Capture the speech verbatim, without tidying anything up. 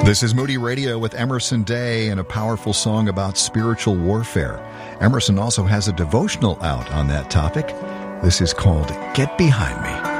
This is Moody Radio with Emerson Day and a powerful song about spiritual warfare. Emerson also has a devotional out on that topic. This is called Get Behind Me.